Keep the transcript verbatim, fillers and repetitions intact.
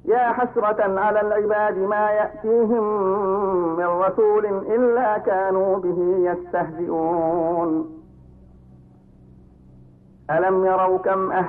يا حسرة على العباد ما يأتيهم من رسول إلا كانوا به يستهزئون. ألم يروا كم أهل